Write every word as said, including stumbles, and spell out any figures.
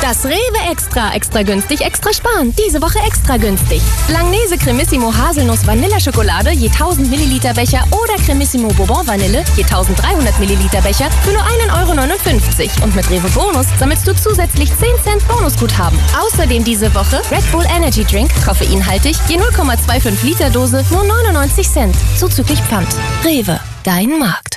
Das Rewe Extra. Extra günstig, extra sparen. Diese Woche extra günstig. Langnese Cremissimo Haselnuss Vanilleschokolade je tausend Milliliter Becher oder Cremissimo Bourbon Vanille je tausenddreihundert Milliliter Becher für nur ein Euro neunundfünfzig. Und mit Rewe Bonus sammelst du zusätzlich zehn Cent Bonusguthaben. Außerdem diese Woche Red Bull Energy Drink, koffeinhaltig, je null Komma fünfundzwanzig Liter Dose, nur neunundneunzig Cent. Zuzüglich Pfand. Rewe, dein Markt.